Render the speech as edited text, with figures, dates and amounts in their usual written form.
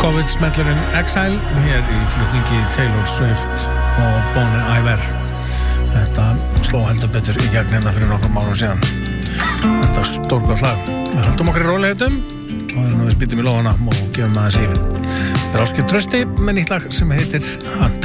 COVID-smellurinn Exile hér í flutningi Taylor Swift og Bon Iver. Þetta sló heldur betur í gegn hérna fyrir nokkrum árum síðan. Þetta stórgott lag. Við höldum okkur í rólegheitum og við spýtum í lófana og gefum aðeins yfir. Þetta Ásgeir Trausti með nýtt lag sem heitir Hunt.